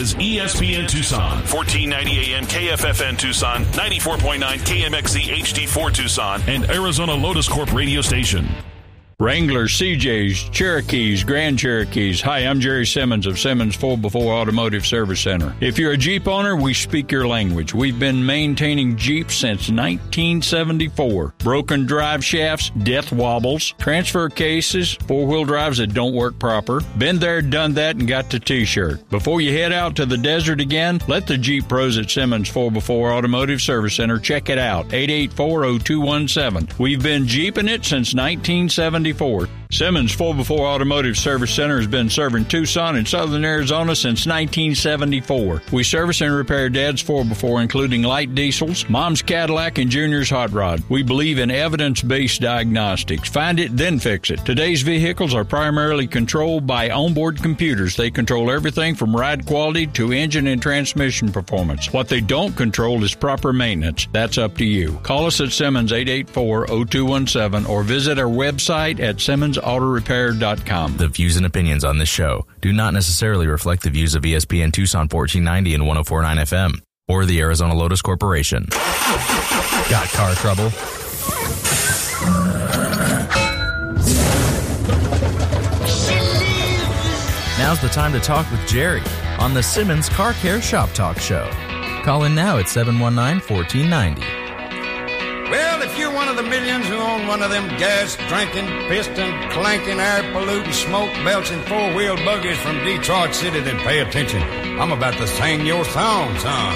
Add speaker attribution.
Speaker 1: is ESPN Tucson, 1490 AM KFFN Tucson, 94.9 KMXZ HD4 Tucson, and Arizona Lotus Corp radio station.
Speaker 2: Wranglers, CJs, Cherokees, Grand Cherokees. Hi, I'm Jerry Simmons of Simmons 4x4 Automotive Service Center. If you're a Jeep owner, we speak your language. We've been maintaining Jeeps since 1974. Broken drive shafts, death wobbles, transfer cases, four-wheel drives that don't work proper. Been there, done that, and got the T-shirt. Before you head out to the desert again, let the Jeep pros at Simmons 4x4 Automotive Service Center check it out. 884-0217. We've been Jeeping it since 1974. Simmons 4x4 Automotive Service Center has been serving Tucson and Southern Arizona since 1974. We service and repair Dad's 4x4, including light diesels, Mom's Cadillac, and Junior's Hot Rod. We believe in evidence-based diagnostics. Find it, then fix it. Today's vehicles are primarily controlled by onboard computers. They control everything from ride quality to engine and transmission performance. What they don't control is proper maintenance. That's up to you. Call us at Simmons 884-0217 or visit our website at SimmonsAutoRepair.com.
Speaker 3: The views and opinions on this show do not necessarily reflect the views of ESPN Tucson 1490 and 104.9 FM or the Arizona Lotus Corporation. Got car trouble? Now's the time to talk with Jerry on the Simmons Car Care Shop Talk Show. Call in now at 719-1490.
Speaker 4: Well, if you're one of the millions who own one of them gas-drinking, piston-clanking, air-polluting, smoke-belching four-wheel buggies from Detroit City, then pay attention. I'm about to sing your song, son.